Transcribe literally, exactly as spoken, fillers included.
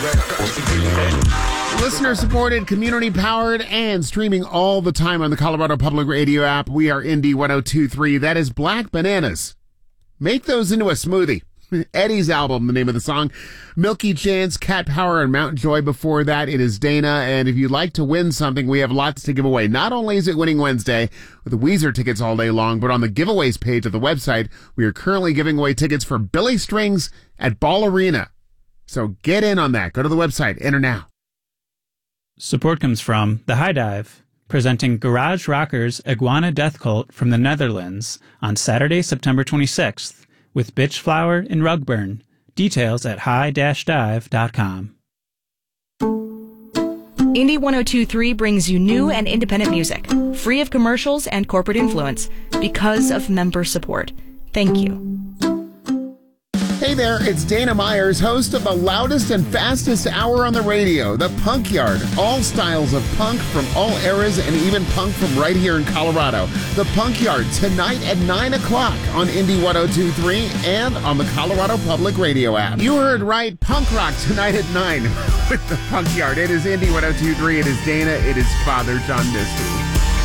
Listener-supported, community-powered, and streaming all the time on the Colorado Public Radio app. We are Indie one oh two point three. That is Black Bananas. Make those into a smoothie. Eddie's album, the name of the song. Milky Chance, Cat Power, and Mount Joy. Before that, it is Dana. And if you'd like to win something, we have lots to give away. Not only is it Winning Wednesday with the Weezer tickets all day long, but on the giveaways page of the website, we are currently giving away tickets for Billy Strings at Ball Arena. So get in on that. Go to the website. Enter now. Support comes from The High Dive, presenting Garage Rockers Iguana Death Cult from the Netherlands on Saturday, September twenty-sixth. With Bitch Flower and Rugburn. Details at high dash dive dot com. Indie one oh two point three brings you new and independent music, free of commercials and corporate influence, because of member support. Thank you. Hey there, it's Dana Myers, host of the loudest and fastest hour on the radio, The Punk Yard. All styles of punk from all eras and even punk from right here in Colorado. The Punk Yard, tonight at nine o'clock on Indie one oh two point three and on the Colorado Public Radio app. You heard right, punk rock tonight at nine with The Punk Yard. It is Indie one oh two point three, it is Dana, it is Father John Misty.